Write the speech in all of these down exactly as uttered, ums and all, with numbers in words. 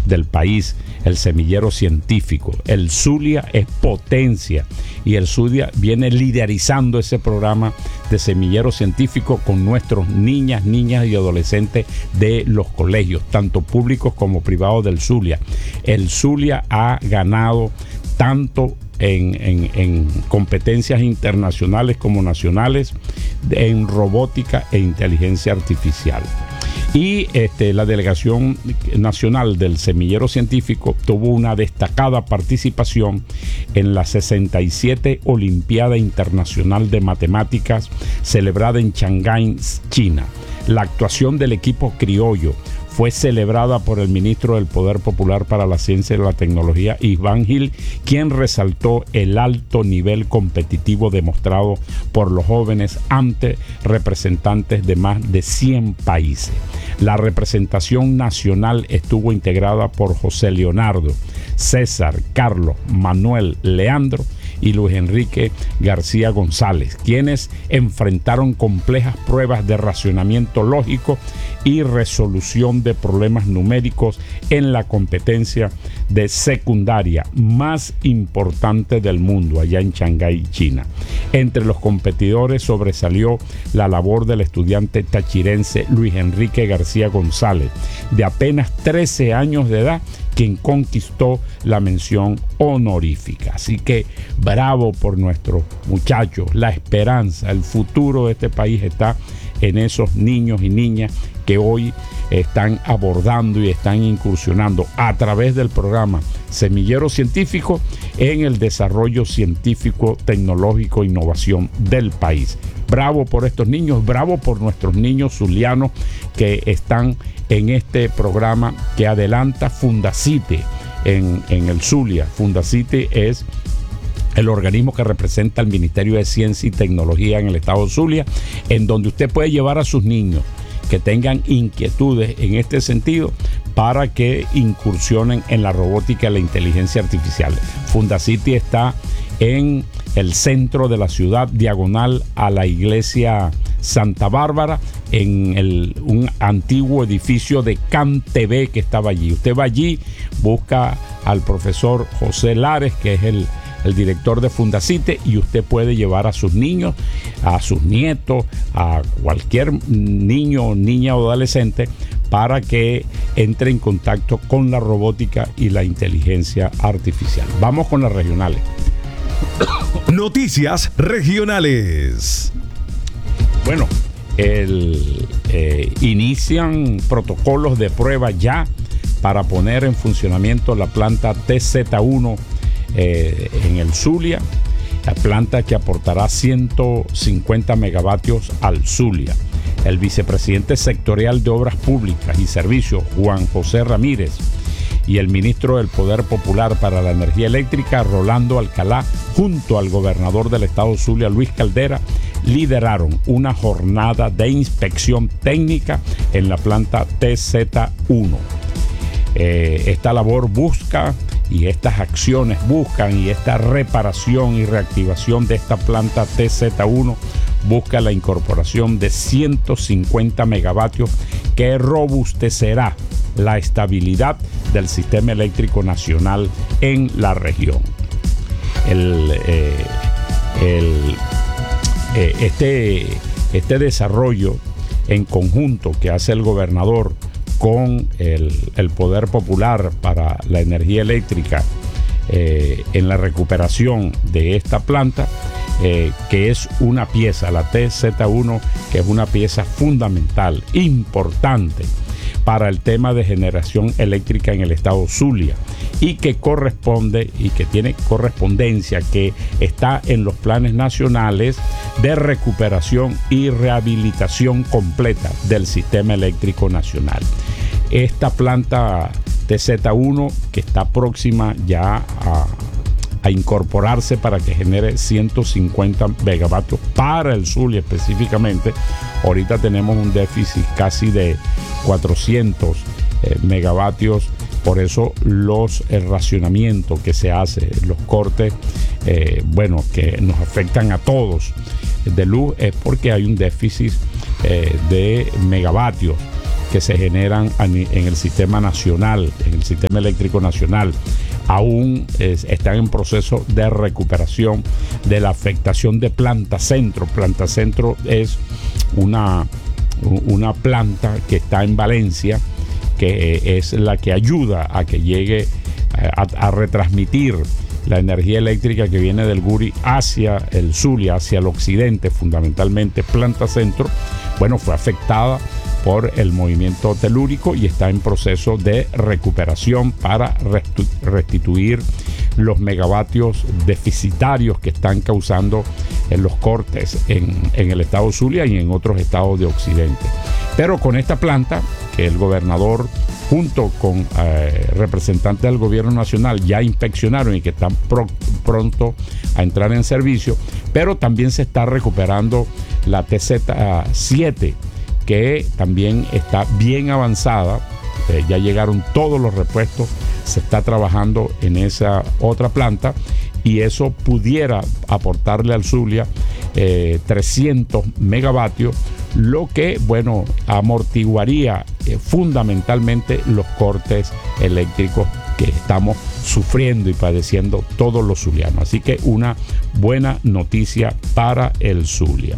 del país, el semillero científico. El Zulia es potencia y el Zulia viene liderizando ese programa de semillero científico con nuestros niñas, niñas y adolescentes de los colegios, tanto públicos como privados del Zulia. El Zulia ha ganado tanto En, en, en competencias internacionales como nacionales en robótica e inteligencia artificial. Y este, la delegación nacional del semillero científico tuvo una destacada participación en la sesenta y siete Olimpiada Internacional de Matemáticas celebrada en Shanghái, China. La actuación del equipo criollo fue celebrada por el ministro del Poder Popular para la Ciencia y la Tecnología, Iván Gil, quien resaltó el alto nivel competitivo demostrado por los jóvenes ante representantes de más de cien países. La representación nacional estuvo integrada por José Leonardo, César, Carlos, Manuel, Leandro y Luis Enrique García González, quienes enfrentaron complejas pruebas de racionamiento lógico y resolución de problemas numéricos en la competencia de secundaria más importante del mundo, allá en Shanghái, China. Entre los competidores sobresalió la labor del estudiante tachirense Luis Enrique García González, de apenas trece años de edad, quien conquistó la mención honorífica. Así que bravo por nuestros muchachos. La esperanza, el futuro de este país está en esos niños y niñas que hoy están abordando y están incursionando a través del programa Semillero Científico en el desarrollo científico, tecnológico e innovación del país. Bravo por estos niños, bravo por nuestros niños zulianos que están en este programa que adelanta Fundacite en, en el Zulia. Fundacite es el organismo que representa al Ministerio de Ciencia y Tecnología en el estado de Zulia, en donde usted puede llevar a sus niños que tengan inquietudes en este sentido para que incursionen en la robótica y la inteligencia artificial. Fundacity está en el centro de la ciudad, diagonal a la iglesia Santa Bárbara, en el, un antiguo edificio de Can T V que estaba allí. Usted va allí, busca al profesor José Lares, que es el el director de Fundacite, y usted puede llevar a sus niños, a sus nietos, a cualquier niño, niña o adolescente para que entre en contacto con la robótica y la inteligencia artificial. Vamos con las regionales. Noticias regionales. Bueno, el, eh, inician protocolos de prueba ya para poner en funcionamiento la planta T Z uno Eh, en el Zulia, la planta que aportará ciento cincuenta megavatios al Zulia. El vicepresidente sectorial de Obras Públicas y Servicios, Juan José Ramírez, y el ministro del Poder Popular para la Energía Eléctrica, Rolando Alcalá, junto al gobernador del estado Zulia, Luis Caldera, lideraron una jornada de inspección técnica en la planta T Z uno. Eh, esta labor busca y estas acciones buscan y esta reparación y reactivación de esta planta T Z uno busca la incorporación de ciento cincuenta megavatios que robustecerá la estabilidad del sistema eléctrico nacional en la región. El, eh, el, eh, este, este desarrollo en conjunto que hace el gobernador con el, el Poder Popular para la Energía Eléctrica eh, en la recuperación de esta planta, eh, que es una pieza, la T Z uno, que es una pieza fundamental, importante para el tema de generación eléctrica en el estado Zulia, y que corresponde y que tiene correspondencia, que está en los planes nacionales de recuperación y rehabilitación completa del sistema eléctrico nacional. Esta planta T Z uno, que está próxima ya a, a incorporarse para que genere ciento cincuenta megavatios para el Zulia específicamente. Ahorita tenemos un déficit casi de cuatrocientos eh, megavatios. Por eso los el racionamiento que se hace, los cortes, eh, bueno, que nos afectan a todos, de luz, es porque hay un déficit eh, de megavatios. que se generan en el sistema nacional, en el sistema eléctrico nacional, aún es, están en proceso de recuperación de la afectación de Planta Centro. Planta Centro es una, una planta que está en Valencia, que es la que ayuda a que llegue a, a retransmitir la energía eléctrica que viene del Guri hacia el Zulia, hacia el occidente, fundamentalmente. Planta Centro, bueno, fue afectada por el movimiento telúrico y está en proceso de recuperación para restituir los megavatios deficitarios que están causando en los cortes en, en el estado Zulia y en otros estados de occidente. Pero con esta planta, que el gobernador junto con eh, representantes del gobierno nacional ya inspeccionaron y que están pro, pronto a entrar en servicio, pero también se está recuperando la T Z siete, que también está bien avanzada. Eh, ya llegaron todos los repuestos, se está trabajando en esa otra planta y eso pudiera aportarle al Zulia eh, trescientos megavatios, lo que, bueno, amortiguaría eh, fundamentalmente los cortes eléctricos que estamos sufriendo y padeciendo todos los zulianos. Así que una buena noticia para el Zulia.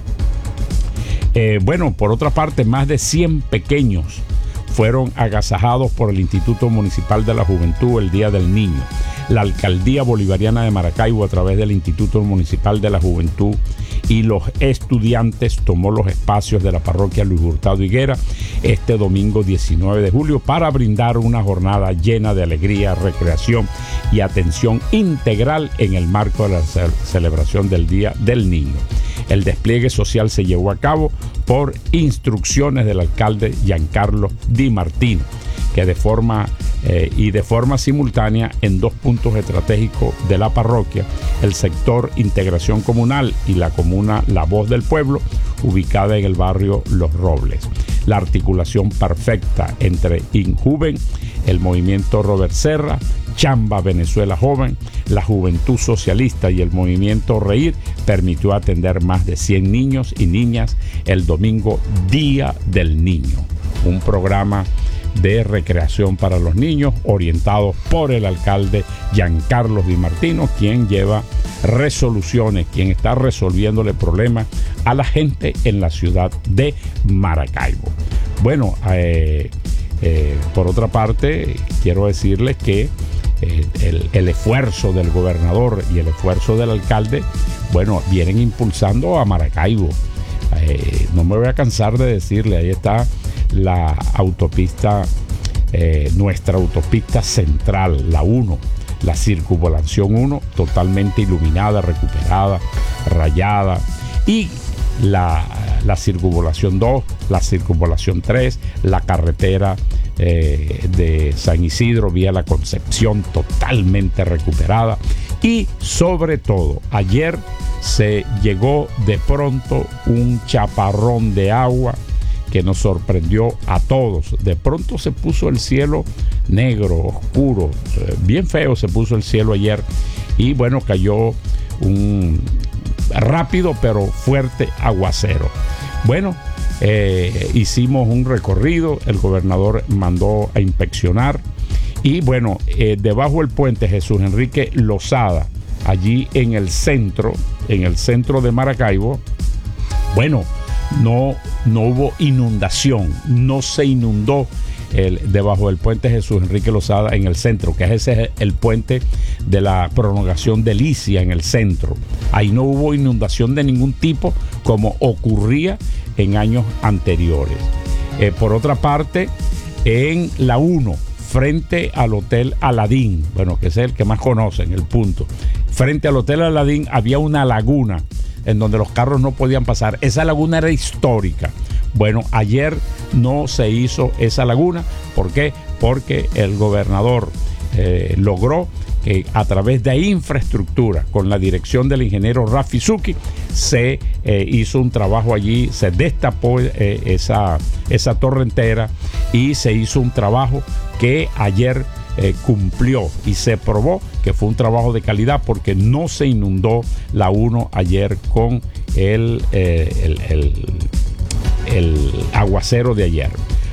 Eh, bueno, por otra parte, más de cien pequeños fueron agasajados por el Instituto Municipal de la Juventud el Día del Niño. La Alcaldía Bolivariana de Maracaibo, a través del Instituto Municipal de la Juventud y los estudiantes, tomó los espacios de la parroquia Luis Hurtado Higuera este domingo diecinueve de julio para brindar una jornada llena de alegría, recreación y atención integral en el marco de la ce- celebración del Día del Niño. El despliegue social se llevó a cabo por instrucciones del alcalde Giancarlo Di Martino, que de forma eh, y de forma simultánea en dos puntos estratégicos de la parroquia, el sector Integración Comunal y la comuna La Voz del Pueblo, ubicada en el barrio Los Robles. La articulación perfecta entre Injuven, el movimiento Robert Serra, Chamba Venezuela Joven, la Juventud Socialista y el movimiento Reír permitió atender más de cien niños y niñas el domingo, Día del Niño. Un programa de recreación para los niños orientado por el alcalde Giancarlo Di Martino, quien lleva resoluciones, quien está resolviéndole problemas a la gente en la ciudad de Maracaibo. Bueno, eh, eh, por otra parte, quiero decirles que eh, el, el esfuerzo del gobernador y el esfuerzo del alcalde, bueno, vienen impulsando a Maracaibo. Eh, no me voy a cansar de decirle, ahí está la autopista, eh, nuestra autopista central, la uno, la circunvalación uno, totalmente iluminada, recuperada, rayada, y la, la circunvalación dos, la circunvalación tres, la carretera eh, de San Isidro vía La Concepción totalmente recuperada. Y sobre todo, ayer se llegó de pronto un chaparrón de agua que nos sorprendió a todos. De pronto se puso el cielo negro, oscuro, eh, bien feo se puso el cielo ayer, y bueno, cayó un rápido pero fuerte aguacero. Bueno, eh, hicimos un recorrido, el gobernador mandó a inspeccionar, y bueno, eh, debajo del puente Jesús Enrique Lozada, allí en el centro, en el centro de Maracaibo, bueno, no, no hubo inundación, no se inundó el, debajo del puente Jesús Enrique Lozada en el centro, que es ese el puente de la prolongación de Licia en el centro. Ahí no hubo inundación de ningún tipo como ocurría en años anteriores. Eh, por otra parte, en la uno, frente al Hotel Aladín, bueno, que es el que más conocen, el punto. Frente al Hotel Aladín había una laguna en donde los carros no podían pasar. Esa laguna era histórica. Bueno, ayer no se hizo esa laguna. ¿Por qué? Porque el gobernador eh, logró que a través de infraestructura, con la dirección del ingeniero Rafi Zucchi, se eh, hizo un trabajo allí, se destapó eh, esa, esa torrentera y se hizo un trabajo que ayer eh, cumplió y se probó que fue un trabajo de calidad, porque no se inundó la uno ayer con el, eh, el, el, el aguacero de ayer.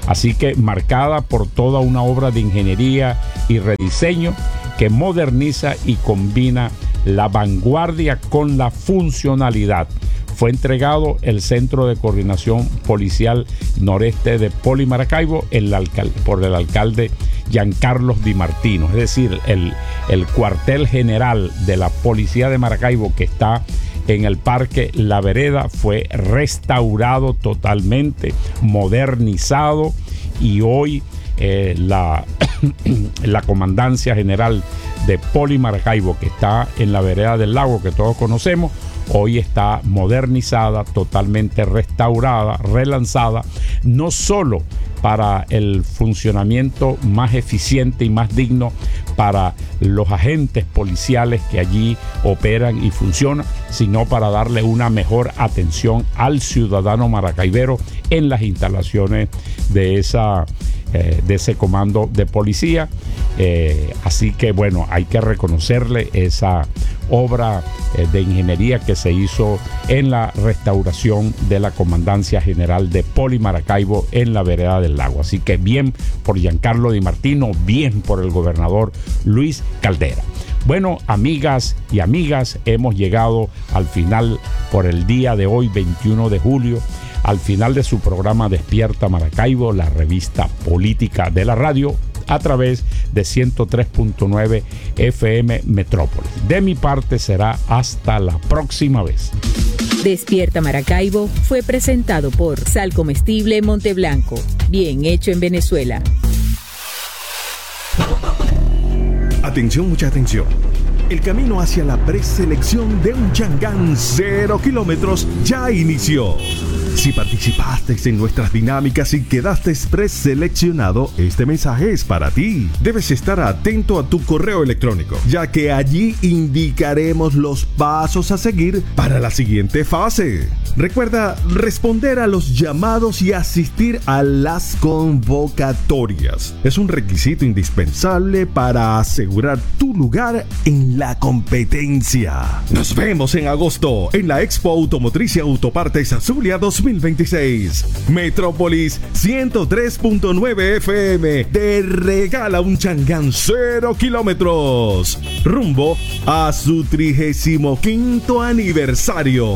Así que marcada por toda una obra de ingeniería y rediseño que moderniza y combina la vanguardia con la funcionalidad. Fue entregado el Centro de Coordinación Policial Noreste de Poli Maracaibo el alcal- por el alcalde Giancarlo Di Martino, es decir, el, el cuartel general de la Policía de Maracaibo, que está en el Parque La Vereda, fue restaurado totalmente, modernizado, y hoy eh, la, la Comandancia General de Poli Maracaibo, que está en la Vereda del Lago, que todos conocemos, hoy está modernizada, totalmente restaurada, relanzada, no solo para el funcionamiento más eficiente y más digno para los agentes policiales que allí operan y funcionan, sino para darle una mejor atención al ciudadano maracaibero en las instalaciones de esa eh, de ese comando de policía. Eh, así que bueno, hay que reconocerle esa obra eh, de ingeniería que se hizo en la restauración de la Comandancia General de Poli Maracaibo en la Vereda del Lago. Así que bien por Giancarlo Di Martino, bien por el gobernador Luis Caldera. Bueno, amigas y amigas, hemos llegado al final por el día de hoy, veintiuno de julio, al final de su programa Despierta Maracaibo, la revista política de la radio, a través de ciento tres punto nueve F M Metrópolis. De mi parte será hasta la próxima vez. Despierta Maracaibo fue presentado por Sal Comestible Monteblanco, bien hecho en Venezuela. Atención, mucha atención. El camino hacia la preselección de un Changán cero kilómetros ya inició. Si participaste en nuestras dinámicas y quedaste preseleccionado, este mensaje es para ti. Debes estar atento a tu correo electrónico, ya que allí indicaremos los pasos a seguir para la siguiente fase. Recuerda responder a los llamados y asistir a las convocatorias. Es un requisito indispensable para asegurar tu lugar en la competencia. Nos vemos en agosto en la Expo Automotriz y Autopartes Zulia dos mil veintiséis. Metrópolis ciento tres punto nueve F M te regala un Changán cero kilómetros rumbo a su trigésimo quinto aniversario.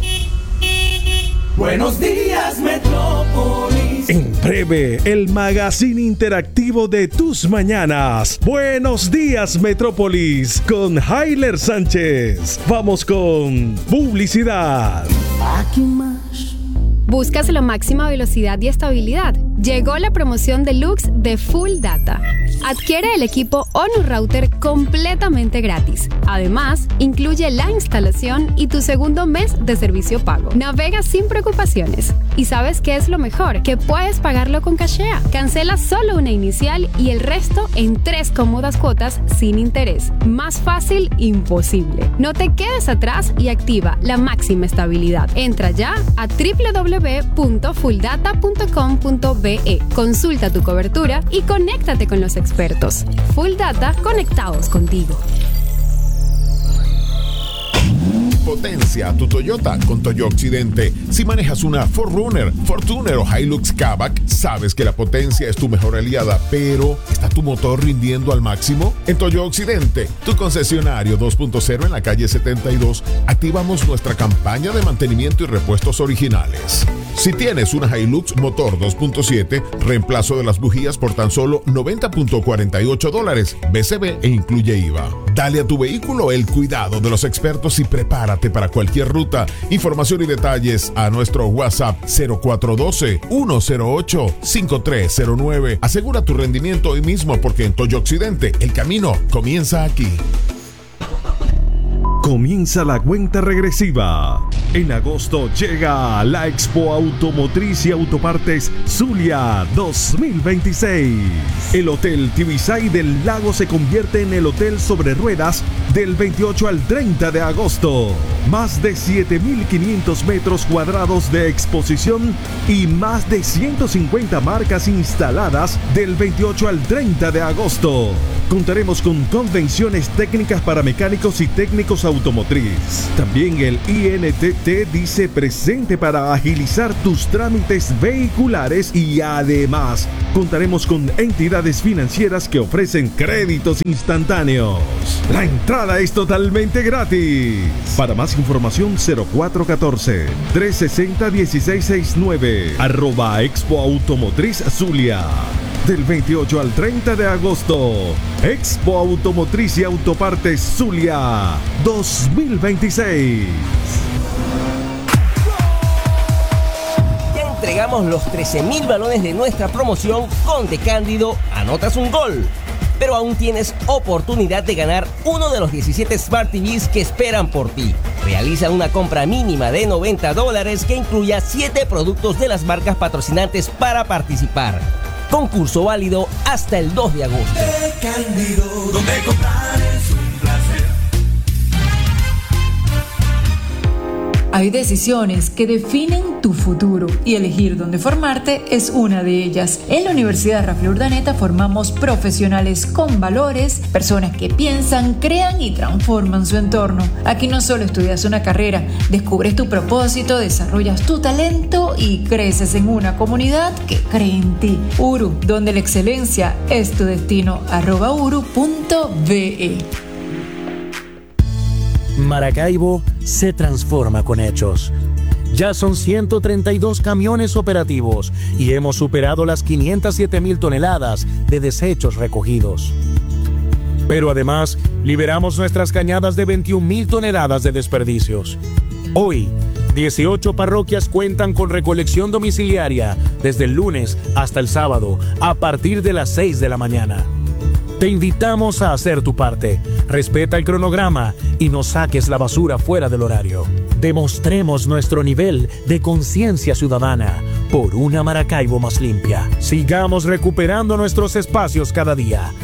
Buenos días, Metrópolis. En breve, el magazine interactivo de tus mañanas. Buenos días, Metrópolis, con Hailer Sánchez. Vamos con publicidad. Aquí más. ¿Buscas la máxima velocidad y estabilidad? Llegó la promoción deluxe de Full Data. Adquiere el equipo ONU Router completamente gratis. Además, incluye la instalación y tu segundo mes de servicio pago. Navega sin preocupaciones. ¿Y sabes qué es lo mejor? Que puedes pagarlo con Cashea. Cancela solo una inicial y el resto en tres cómodas cuotas sin interés. Más fácil, imposible. No te quedes atrás y activa la máxima estabilidad. Entra ya a doble u doble u doble u punto full data punto com punto be. Consulta tu cobertura y conéctate con los expertos. Full Data, conectados contigo. Potencia tu Toyota con Toyo Occidente. Si manejas una cuatro runner, Fortuner o Hilux Kavak, sabes que la potencia es tu mejor aliada, pero ¿está tu motor rindiendo al máximo? En Toyo Occidente, tu concesionario dos punto cero en la calle setenta y dos, activamos nuestra campaña de mantenimiento y repuestos originales. Si tienes una Hilux motor dos punto siete, reemplazo de las bujías por tan solo noventa punto cuarenta y ocho dólares, B C B e incluye I V A. Dale a tu vehículo el cuidado de los expertos y prepárate para cualquier ruta. Información y detalles a nuestro WhatsApp cero cuatro uno dos, uno cero ocho, cinco tres cero nueve. Asegura tu rendimiento hoy mismo porque en Toyo Occidente el camino comienza aquí. Comienza la cuenta regresiva. En agosto llega la Expo Automotriz y Autopartes Zulia dos mil veintiséis. El Hotel Tibisay del Lago se convierte en el hotel sobre ruedas del veintiocho al treinta de agosto. Más de siete mil quinientos metros cuadrados de exposición y más de ciento cincuenta marcas instaladas del veintiocho al treinta de agosto. Contaremos con convenciones técnicas para mecánicos y técnicos automotriz. También el I N T T dice presente para agilizar tus trámites vehiculares y además contaremos con entidades financieras que ofrecen créditos instantáneos. La entrada es totalmente gratis. Para más información cero cuatro uno cuatro, tres seis cero, uno seis seis nueve arroba Expo Automotriz Zulia. Del veintiocho al treinta de agosto, Expo Automotriz y Autopartes Zulia dos mil veintiséis. Ya entregamos los trece mil balones de nuestra promoción Conde Cándido, anotas un gol. Pero aún tienes oportunidad de ganar uno de los diecisiete Smart T Vs que esperan por ti. Realiza una compra mínima de noventa dólares que incluya siete productos de las marcas patrocinantes para participar. Concurso válido hasta el dos de agosto. Cándido, donde comprar es un placer. Hay decisiones que definen tu futuro y elegir dónde formarte es una de ellas. En la Universidad Rafael Urdaneta formamos profesionales con valores, personas que piensan, crean y transforman su entorno. Aquí no solo estudias una carrera, descubres tu propósito, desarrollas tu talento y creces en una comunidad que cree en ti. U R U, donde la excelencia es tu destino. arroba uru punto be. Maracaibo se transforma con hechos. Ya son ciento treinta y dos camiones operativos y hemos superado las quinientas siete mil toneladas de desechos recogidos. Pero además, liberamos nuestras cañadas de veintiún mil toneladas de desperdicios. Hoy, dieciocho parroquias cuentan con recolección domiciliaria desde el lunes hasta el sábado a partir de las seis de la mañana. Te invitamos a hacer tu parte. Respeta el cronograma y no saques la basura fuera del horario. Demostremos nuestro nivel de conciencia ciudadana por una Maracaibo más limpia. Sigamos recuperando nuestros espacios cada día.